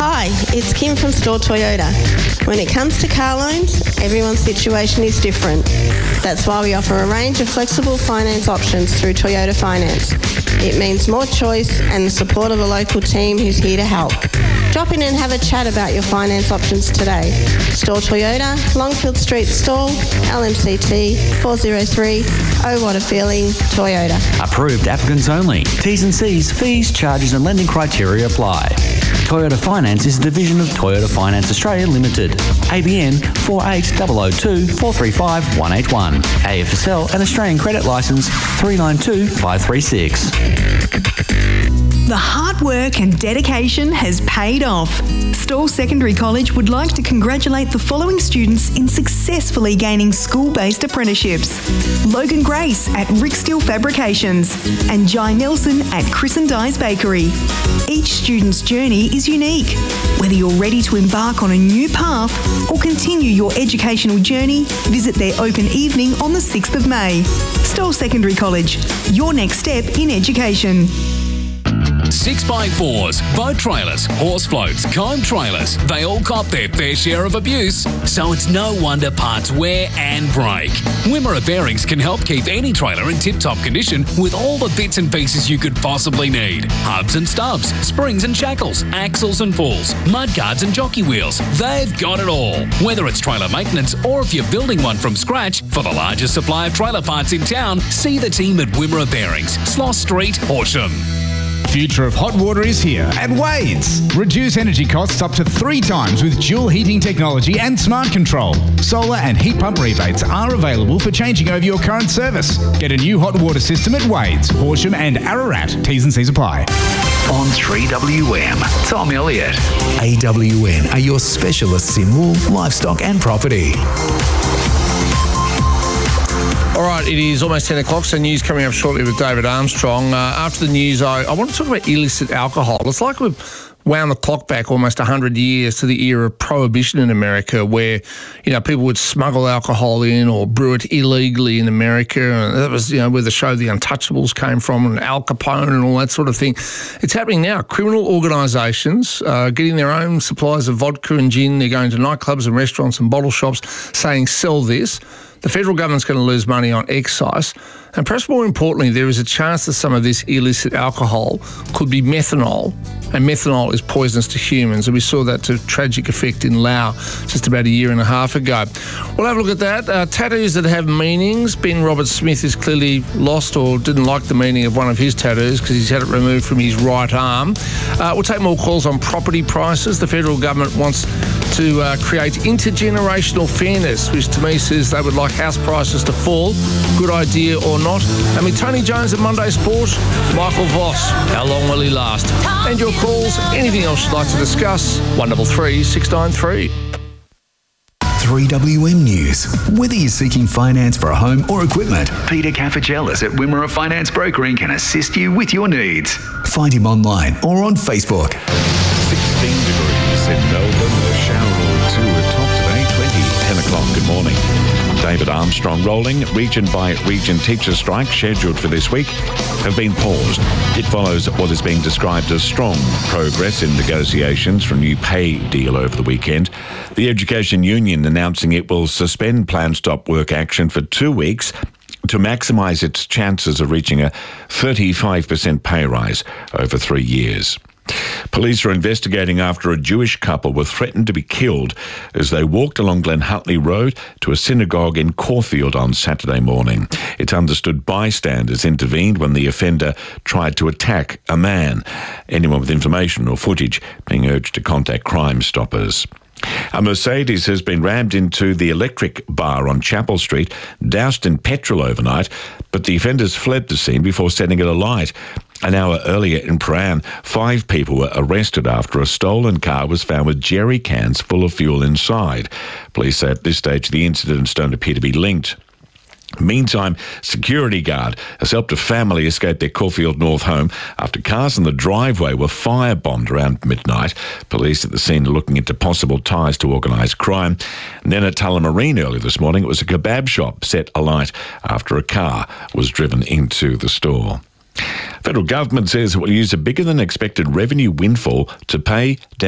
Hi, it's Kim from Store Toyota. When it comes to car loans, everyone's situation is different. That's why we offer a range of flexible finance options through Toyota Finance. It means more choice and the support of a local team who's here to help. Drop in and have a chat about your finance options today. Store Toyota, Longfield Street Stall, LMCT 403 Oh What a Feeling, Toyota. Approved applicants only. T's and C's, fees, charges and lending criteria apply. Toyota Finance is a division of Toyota Finance Australia Limited. ABN 48002 435 181. AFSL and Australian Credit Licence 392 536. The hard work and dedication has paid off. Stawell Secondary College would like to congratulate the following students in successfully gaining school-based apprenticeships: Logan Grace at Rick Steele Fabrications and Jai Nelson at Chris and Di's Bakery. Each student's journey is unique. Whether you're ready to embark on a new path or continue your educational journey, visit their open evening on the 6th of May. Stawell Secondary College, your next step in education. 6x4s, boat trailers, horse floats, comb trailers, they all cop their fair share of abuse. So it's no wonder parts wear and break. Wimmera Bearings can help keep any trailer in tip-top condition with all the bits and pieces you could possibly need. Hubs and stubs, springs and shackles, axles and pulls, mudguards and jockey wheels. They've got it all. Whether it's trailer maintenance or if you're building one from scratch, for the largest supply of trailer parts in town, see the team at Wimmera Bearings, Sloss Street, Horsham. Future of hot water is here at Wade's. Reduce energy costs up to 3 times with dual heating technology and smart control. Solar and heat pump rebates are available for changing over your current service. Get a new hot water system at Wade's, Horsham and Ararat. T's and C's apply. On 3WM, Tom Elliott. AWN are your specialists in wool, livestock and property. All right, it is almost 10 o'clock, so news coming up shortly with David Armstrong. After the news, I want to talk about illicit alcohol. It's like we've wound the clock back almost 100 years to the era of prohibition in America, where, you know, people would smuggle alcohol in or brew it illegally in America. And that was, you know, where the show The Untouchables came from, and Al Capone and all that sort of thing. It's happening now. Criminal organisations getting their own supplies of vodka and gin. They're going to nightclubs and restaurants and bottle shops saying, sell this. The federal government's going to lose money on excise. And perhaps more importantly, there is a chance that some of this illicit alcohol could be methanol. And methanol is poisonous to humans. And we saw that to tragic effect in Laos just about a year and a half ago. We'll have a look at that. Tattoos that have meanings. Ben Roberts-Smith is clearly lost or didn't like the meaning of one of his tattoos because he's had it removed from his right arm. We'll take more calls on property prices. The federal government wants to create intergenerational fairness, which to me says they would like house prices to fall. Good idea or not? And with Tony Jones at Monday Sport, Michael Voss, how long will he last? And your calls, anything else you'd like to discuss, 133 693. 3WM News. Whether you're seeking finance for a home or equipment, Peter Cafagelis at Wimmera Finance Brokering can assist you with your needs. Find him online or on Facebook. 16 degrees in Melbourne, a shower or two at top today, 10 o'clock. Good morning. David Armstrong. Rolling region-by-region teacher strike scheduled for this week have been paused. It follows what is being described as strong progress in negotiations for a new pay deal over the weekend. The Education Union announcing it will suspend planned stop work action for 2 weeks to maximise its chances of reaching a 35% pay rise over 3 years. Police are investigating after a Jewish couple were threatened to be killed as they walked along Glen Hutley Road to a synagogue in Caulfield on Saturday morning. It's understood bystanders intervened when the offender tried to attack a man. Anyone with information or footage being urged to contact Crime Stoppers. A Mercedes has been rammed into the Electric Bar on Chapel Street, doused in petrol overnight, but the offenders fled the scene before setting it alight. An hour earlier in Prahran, 5 people were arrested after a stolen car was found with jerry cans full of fuel inside. Police say at this stage the incidents don't appear to be linked. Meantime, security guard has helped a family escape their Caulfield North home after cars in the driveway were firebombed around midnight. Police at the scene are looking into possible ties to organised crime. And then at Tullamarine early this morning, it was a kebab shop set alight after a car was driven into the store. Federal government says it will use a bigger than expected revenue windfall to pay down